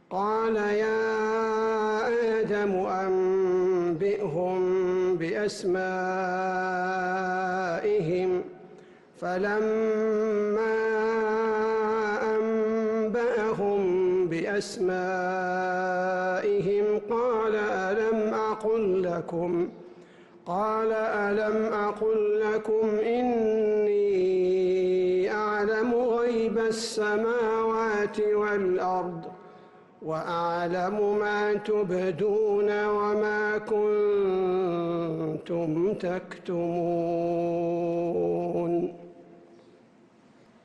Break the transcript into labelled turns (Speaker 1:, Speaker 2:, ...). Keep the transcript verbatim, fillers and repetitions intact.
Speaker 1: قال يا آدم أنبئهم بأسمائهم فلما أنبأهم بأسمائهم قال ألم أقل لكم قال ألم أقل لكم إني أعلم غيب السماوات والأرض وأعلم ما تبدون وما كنتم تكتمون